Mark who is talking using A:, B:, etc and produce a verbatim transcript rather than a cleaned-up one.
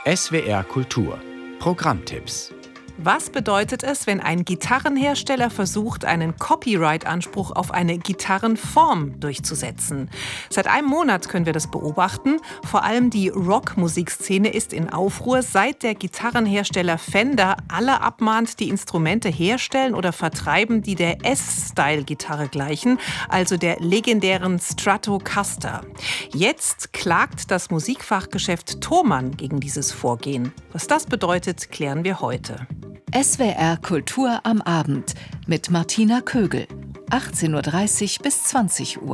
A: S W R Kultur Programmtipps.
B: Was bedeutet es, wenn ein Gitarrenhersteller versucht, einen Copyright-Anspruch auf eine Gitarrenform durchzusetzen? Seit einem Monat können wir das beobachten. Vor allem die Rockmusikszene ist in Aufruhr, seit der Gitarrenhersteller Fender alle abmahnt, die Instrumente herstellen oder vertreiben, die der S-Style-Gitarre gleichen, also der legendären Stratocaster. Jetzt klagt das Musikfachgeschäft Thomann gegen dieses Vorgehen. Was das bedeutet, klären wir heute.
C: S W R Kultur am Abend mit Martina Kögel, achtzehn Uhr dreißig bis zwanzig Uhr.